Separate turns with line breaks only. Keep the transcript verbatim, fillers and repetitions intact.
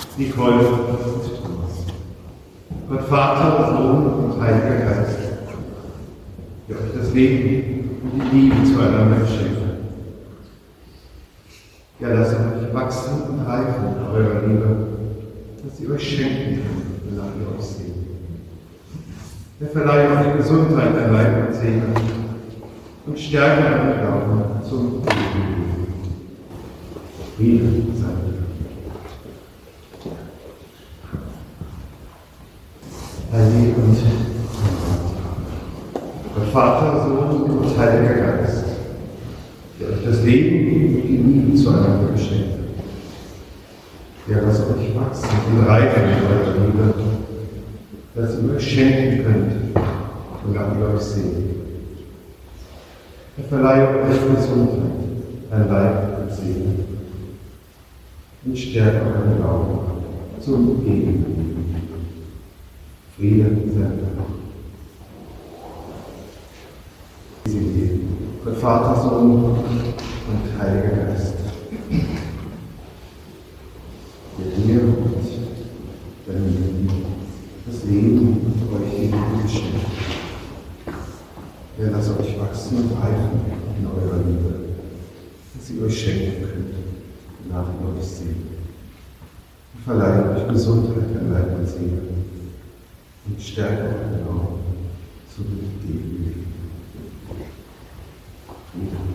Nicole und Thomas. Gott Vater, Sohn und Heiliger Geist, der euch das Leben und die Liebe zueinander schenkt. Ja, lasst euch wachsen und reifen in eurer Liebe, dass sie euch schenken kann, wonach ihr euch seht. Er verleiht euch Gesundheit an Leib und Seele und Stärke an Glauben zum Leben. Friede sei mit euch. Heilige und Gott Vater, Sohn und Heiliger Geist, der euch das Leben und die Liebe zueinander geschenkt hat. Der lasst euch wachsen und reifen in eurer Liebe, dass ihr euch schenken könnt, wonach ihr euch seht. Er verleiht euch Gesundheit an Leib und Seele und stärkt euren Glauben zum Geben. Friede sei mit euch. Gott Vater, Sohn und Heiliger Geist, der dir und der mir das Leben und euch die Liebe geschenkt. Der lasst euch wachsen und reifen in eurer Liebe, dass ihr euch schenken könnt, nach ihr euch seht. Und verleiht euch Gesundheit an Leib und Seele und stärkt euren Glauben zu dem Leben.